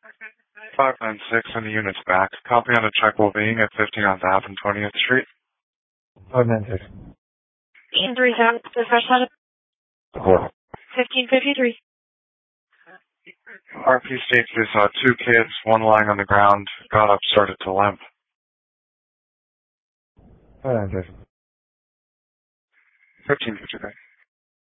596 in the unit's back. Copy on a check well-being at 59th Ave and 20th Street. 596. Ian 3000, the fresh side of 1553. RP states they saw two kids, one lying on the ground, got up, started to limp. 596. 1553.